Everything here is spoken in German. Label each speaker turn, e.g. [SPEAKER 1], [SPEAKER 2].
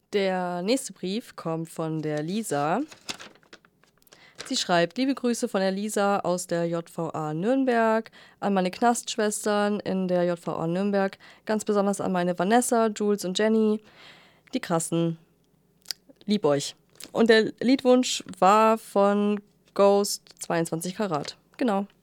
[SPEAKER 1] Der nächste Brief kommt von der Lisa. Sie schreibt: Liebe Grüße von der Lisa aus der JVA Nürnberg an meine Knastschwestern in der JVA Nürnberg, ganz besonders an meine Vanessa, Jules und Jenny, die Krassen. Lieb euch. Und der Liedwunsch war von Ghost 22 Karat. Genau.